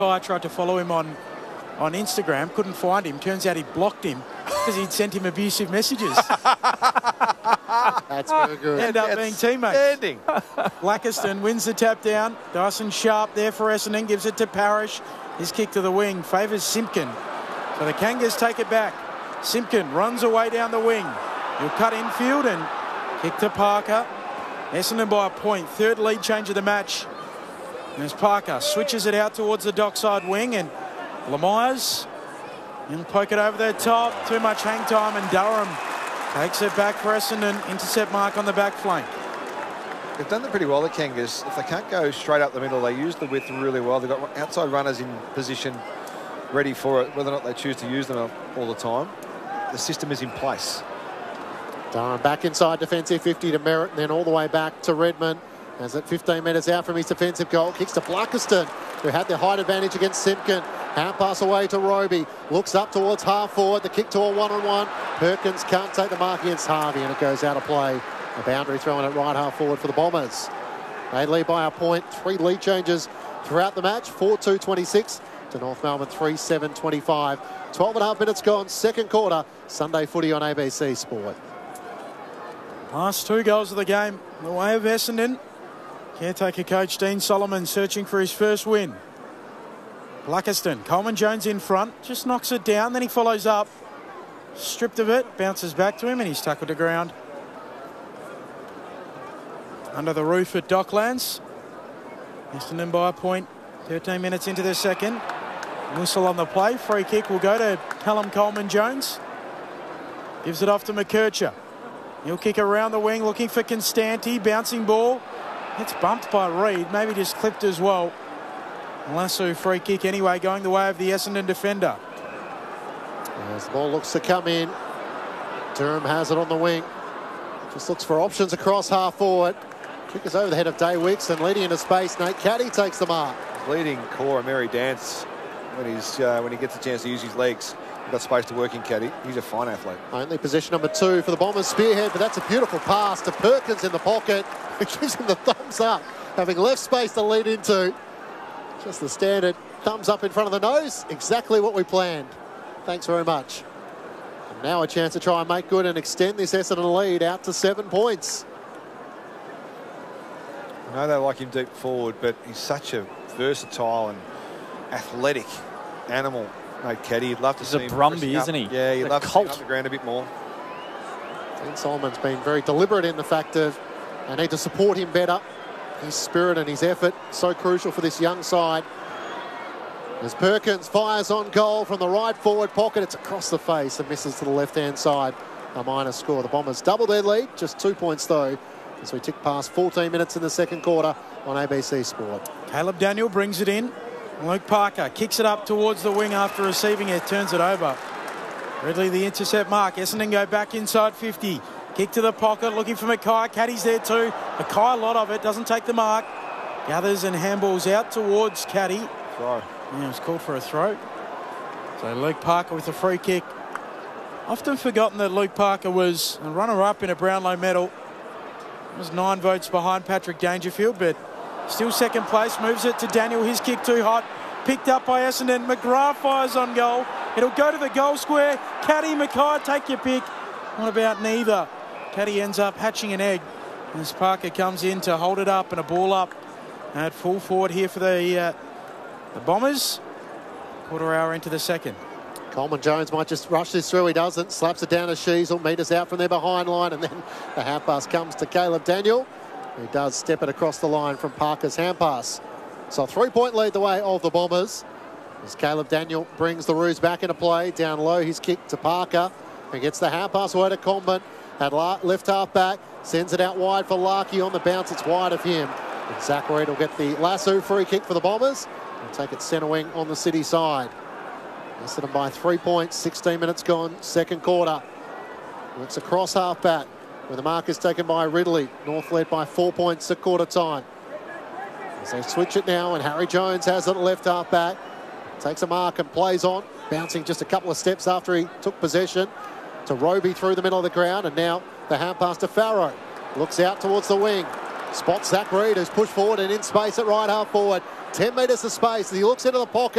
I tried to follow him on Instagram, couldn't find him. Turns out he blocked him because he'd sent him abusive messages. That's very good. End up being teammates. Standing. Blackiston wins the tap down. Dyson Sharp there for Essendon, gives it to Parrish. His kick to the wing favours Simpkin. So the Kangas take it back. Simpkin runs away down the wing. He'll cut infield and kick to Parker. Essendon by a point. Third lead change of the match. And as Parker switches it out towards the dockside wing, and Lemires will poke it over the top. Too much hang time, and Durham takes it back for Essendon. Intercept mark on the back flank. They've done that pretty well, the Kangas. If they can't go straight up the middle, they use the width really well. They've got outside runners in position ready for it, whether or not they choose to use them all the time. The system is in place. Durham back inside defensive 50 to Merritt, and then all the way back to Redmond. As at 15 metres out from his defensive goal, kicks to Blackiston, who had the height advantage against Simpkin. Hand pass away to Roby. Looks up towards half forward. The kick to a one-on-one. Perkins can't take the mark against Harvey, and it goes out of play. A boundary thrown at right half forward for the Bombers. They lead by a point. 3 lead changes throughout the match. 4-2-26 to North Melbourne 3-7-25. 12.5 minutes gone. Second quarter. Sunday footy on ABC Sport. Last 2 goals of the game. The way of Essendon. Caretaker coach Dean Solomon searching for his first win. Blackiston, Coleman Jones in front, just knocks it down, then he follows up. Stripped of it, bounces back to him, and he's tackled to ground. Under the roof at Docklands. Essendon by a point, 13 minutes into the second. Whistle on the play, free kick will go to Callum Coleman Jones. Gives it off to McKercher. He'll kick around the wing, looking for Constanti, bouncing ball. It's bumped by Reid, maybe just clipped as well. Lasso free kick anyway, going the way of the Essendon defender. As the ball looks to come in, Durham has it on the wing. Just looks for options across half forward. Kick is over the head of Day Wicks, and leading into space, Nate Caddy takes the mark. Leading Cora Mary Dance when he gets a chance to use his legs. He's got space to work in Caddy. He's a fine athlete. Only possession number 2 for the Bombers. Spearhead, but that's a beautiful pass to Perkins in the pocket. It gives him the thumbs up, having left space to lead into. Just the standard thumbs up in front of the nose. Exactly what we planned. Thanks very much. And now a chance to try and make good and extend this Essendon lead out to 7 points. I know they like him deep forward, but he's such a versatile and athletic animal. Nate Caddy, you'd love to see him. He's a Brumby, isn't he? Yeah, you'd love to see him up the ground a bit more. Dean Solomon's been very deliberate in the fact of they need to support him better. His spirit and his effort, so crucial for this young side. As Perkins fires on goal from the right forward pocket, it's across the face and misses to the left-hand side. A minor score. The Bombers double their lead, just 2 points though, as we tick past 14 minutes in the second quarter on ABC Sport. Caleb Daniel brings it in. Luke Parker kicks it up towards the wing after receiving it, turns it over. Ridley the intercept mark. Essendon go back inside 50. Kick to the pocket, looking for Mackay. Caddy's there too. Mackay, a lot of it, doesn't take the mark. Gathers and handballs out towards Caddy. Throw. Yeah, it was called for a throw. So Luke Parker with a free kick. Often forgotten that Luke Parker was a runner-up in a Brownlow medal. He was 9 votes behind Patrick Dangerfield, but still second place. Moves it to Daniel. His kick too hot. Picked up by Essendon. McGrath fires on goal. It'll go to the goal square. Caddy, Mackay, take your pick. What about neither? Caddy ends up hatching an egg as Parker comes in to hold it up, and a ball up at full forward here for the Bombers. Quarter hour into the second. Coleman Jones might just rush this through. He doesn't. Slaps it down to Sheasel. Meters out from their behind line, and then the hand pass comes to Caleb Daniel, who does step it across the line from Parker's hand pass. So a 3-point lead the way of the Bombers as Caleb Daniel brings the Roos back into play. Down low, his kick to Parker, who gets the hand pass away to Coleman. At left half back, sends it out wide for Larkey. On the bounce, it's wide of him. And Zach Reid will get the lasso free kick for the Bombers and take it centre wing on the City side. Essendon by 3 points, 16 minutes gone, second quarter. Looks across half back, where the mark is taken by Ridley. North led by 4 points at quarter time. As they switch it now, and Harry Jones has it left half back. Takes a mark and plays on, bouncing just a couple of steps after he took possession. To Roby through the middle of the ground, and now the hand pass to Farrow. Looks out towards the wing. Spots Zach Reid, who's pushed forward and in space at right half forward. 10 metres of space as he looks into the pocket.